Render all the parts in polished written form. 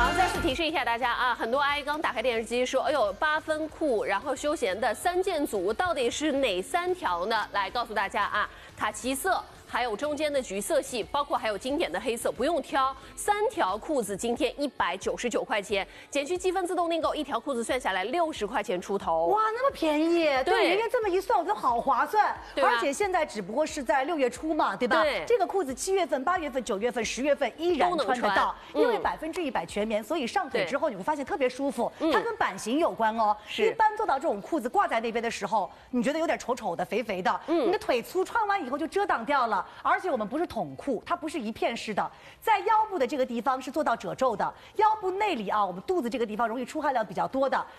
好，再次提示一下大家啊，很多阿姨刚打开电视机说，哎呦，8分裤，然后休闲的3件组到底是哪3条呢？来告诉大家啊，卡其色。 还有中间的橘色系，包括还有经典的黑色，不用挑，3条裤子今天199块钱，减去积分自动订购，1条裤子算下来60块钱出头。 哇，那么便宜！对，人家这么一算，我觉得好划算。而且现在只不过是在6月初嘛，对吧？ 对。 这个裤子7月份、8月份、9月份、10月份依然穿得到，因为100%全棉，所以上腿之后你会发现特别舒服。它跟版型有关哦。一般做到这种裤子挂在那边的时候，你觉得有点丑丑的、肥肥的，你的腿粗，穿完以后就遮挡掉了。 而且我们不是筒裤，它不是一片式的，在腰部的这个地方是做到褶皱的，腰部内里啊，我们肚子这个地方容易出汗量比较多的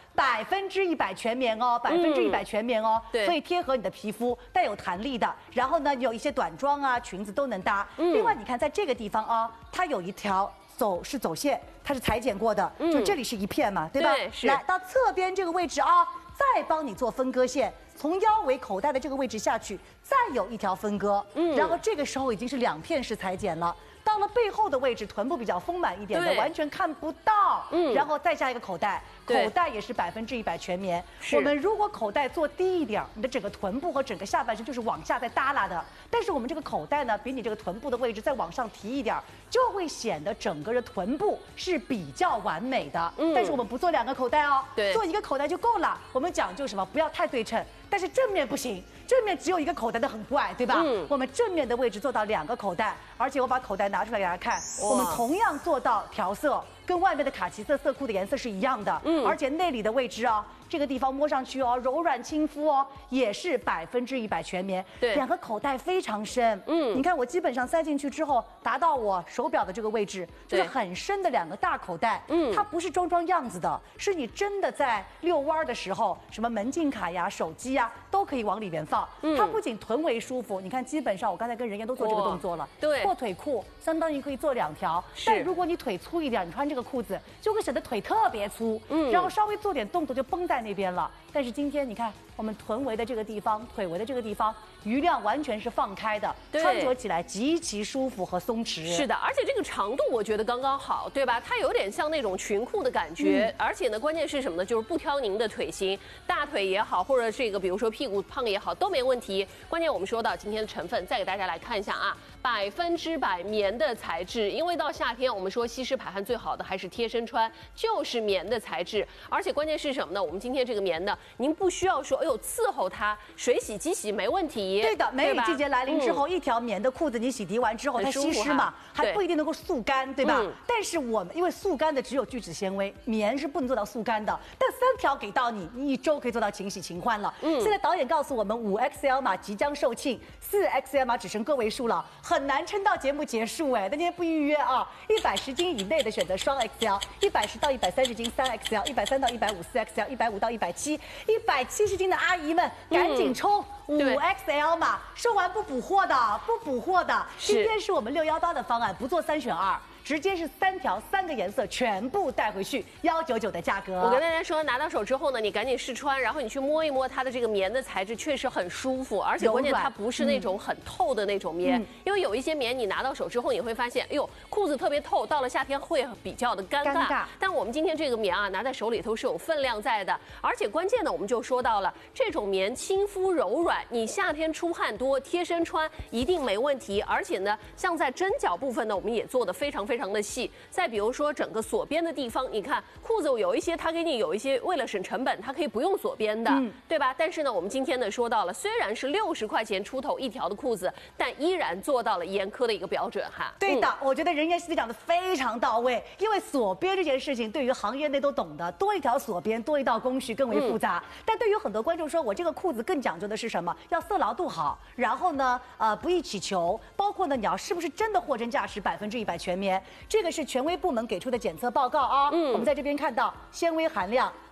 ，100%全棉哦，100%全棉哦，所以贴合你的皮肤，带有弹力的。然后呢，有一些短装啊、裙子都能搭。另外，你看在这个地方啊，它有一条走线，它是裁剪过的，就这里是一片嘛，对吧？来到侧边这个位置啊，再帮你做分割线。 从腰围口袋的这个位置下去，再有一条分割，然后这个时候已经是2片式裁剪了。到了背后的位置，臀部比较丰满一点的，完全看不到。然后再加一个口袋，口袋也是100%全棉。我们如果口袋做低一点，你的整个臀部和整个下半身就是往下再耷拉的。但是我们这个口袋呢，比你这个臀部的位置再往上提一点，就会显得整个的臀部是比较完美的。但是我们不做2个口袋哦，做1个口袋就够了。我们讲究什么？不要太对称。 但是正面不行，正面只有1个口袋的很怪，对吧？我们正面的位置做到2个口袋，而且我把口袋拿出来给大家看，我们同样做到调色，跟外面的卡其色色裤的颜色是一样的，而且内里的位置啊，这个地方摸上去哦，柔软亲肤哦，也是100%全棉。2个口袋非常深，你看我基本上塞进去之后，达到我手表的这个位置，就是很深的2个大口袋，它不是装样子的，是你真的在遛弯的时候，什么门禁卡呀、手机呀。 都可以往里面放，它不仅臀围舒服，你看基本上我刚才跟人家都做这个动作了，阔腿裤相当于可以做2条，但如果你腿粗一点，你穿这个裤子就会显得腿特别粗，然后稍微做点动作就绷在那边了。但是今天你看我们臀围的这个地方、腿围的这个地方，余量完全是放开的，穿着起来极其舒服和松弛。 是的，而且这个长度我觉得刚刚好，对吧？它有点像那种裙裤的感觉，而且呢，关键是什么呢？就是不挑您的腿型，大腿也好，或者这个比如说屁股胖也好都没问题。关键我们说到今天的成分，再给大家来看一下啊，100%棉的材质，因为到夏天我们说吸湿排汗最好的还是贴身穿，就是棉的材质。而且关键是什么呢？我们今天这个棉呢，您不需要说哎呦伺候它，水洗机洗没问题。 对的，梅雨季节来临之后，一条棉的裤子你洗涤完之后，它吸湿嘛，还不一定能够速干，对吧？但是我们因为速干的只有聚酯纤维，棉是不能做到速干的。但3条给到你，你1周可以做到勤洗勤换了。现在导演告诉我们，5XL 码即将售罄，4XL 码只剩个位数了，很难撑到节目结束哎。那今天不预约啊，110斤以内的选择双 XL，110到130斤3XL，130到150 4XL，150到170，170斤的阿姨们赶紧冲！5XL 码售完不补货的，不补货的。今天是我们618的方案，不做3选2。直接是3条3个颜色全部带回去，199的价格。 我跟大家说，拿到手之后呢，你赶紧试穿，然后你去摸一摸它的这个棉的材质，确实很舒服，而且关键它不是那种很透的那种棉，因为有一些棉你拿到手之后你会发现，哎呦，裤子特别透，到了夏天会比较的尴尬。但我们今天这个棉啊，拿在手里头是有分量在的，而且关键呢，我们就说到了这种棉亲肤柔软，你夏天出汗多，贴身穿一定没问题。而且呢，像在针脚部分呢，我们也做的非常的细。再比如说整个锁边的地方，你看裤子有一些它给你有一些为了省成本，它可以不用锁边的，对吧？但是呢，我们今天呢说到了，虽然是60块钱出头1条的裤子，但依然做到了严苛的一个标准哈。 对的，我觉得人家CP讲的非常到位，因为锁边这件事情对于行业内都懂的，多一条锁边，多一道工序更为复杂。但对于很多观众说，我这个裤子更讲究的是什么？要色牢度好，然后呢，不易起球，包括呢，你要是不是真的货真价实100%全棉，这个是权威部门给出的检测报告啊。我们在这边看到纤维含量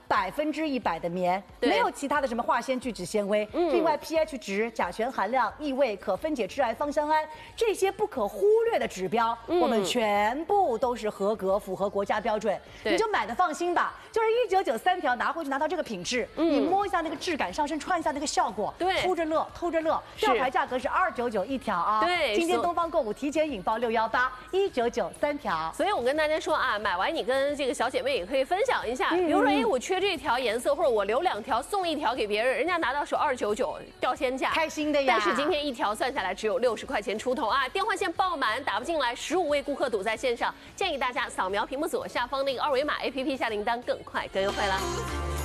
100%的棉，没有其他的什么化纤聚酯纤维。另外 pH 值、甲醛含量、异味、可分解致癌芳香胺这些不可忽略的指标，我们全部都是合格，符合国家标准，你就买的放心吧。就是1993条拿回去拿到这个品质，你摸一下那个质感上身，穿一下那个效果， 对， 偷着乐，偷着乐。吊牌价格是299一条啊。 对， 今天东方购物提前引爆618，199 3条。 所以我跟大家说啊，买完你跟这个小姐妹也可以分享一下，比如说，哎，我缺这条颜色，或者我留2条送1条给别人，人家拿到手299，掉先价， 开心的呀。 但是今天1条算下来只有60块钱出头啊，电话线爆满，打不进来，15位顾客堵在线上，建议大家扫描屏幕左下方那个2维码 ，APP 下订单更快更优惠了。